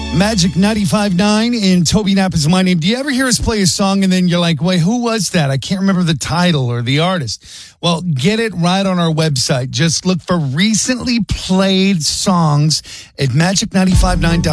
Magic 95.9 in Toby Knapp is my name. Do you ever hear us play a song and then you're like, wait, who was that? I can't remember the title or the artist. Well, get it right on our website. Just look for recently played songs at magic959.com.